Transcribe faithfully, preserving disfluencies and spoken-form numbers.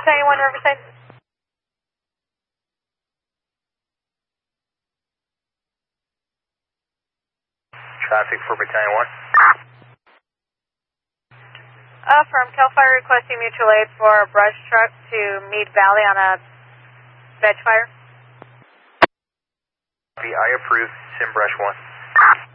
Battalion one, Riverside. Traffic for Battalion one. Uh, from CAL FIRE requesting mutual aid for a brush truck to Mead Valley on a veg fire. I approve, Sim Brush one.